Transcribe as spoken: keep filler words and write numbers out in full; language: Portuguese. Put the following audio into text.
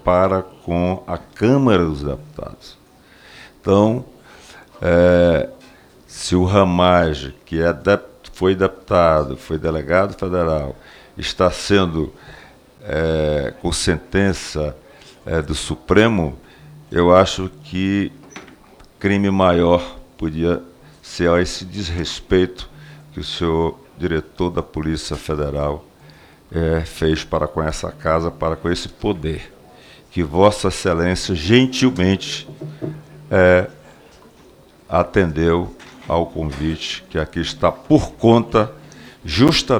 para com a Câmara dos Deputados. Então, é, se o Ramage, que é de, foi deputado, foi delegado federal, está sendo é, com sentença é, do Supremo, eu acho que crime maior podia ser esse desrespeito que o senhor diretor da Polícia Federal é, fez para com essa casa, para com esse poder, que Vossa Excelência gentilmente é, atendeu ao convite, que aqui está por conta justamente